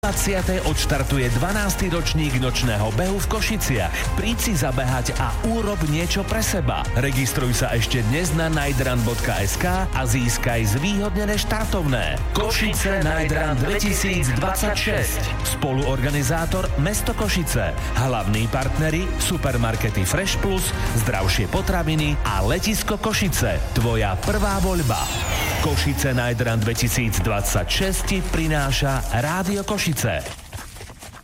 20. odštartuje 12. ročník nočného behu v Košiciach. Príď si zabehať a urob niečo pre seba. Registruj sa ešte dnes na nightrun.sk a získaj zvýhodnené štartovné. Košice Night Run 2026. Spoluorganizátor Mesto Košice. Hlavní partneri supermarkety Fresh Plus, zdravšie potraviny a letisko Košice. Tvoja prvá voľba. Košice Night Run 2026 ti prináša Rádio Košice.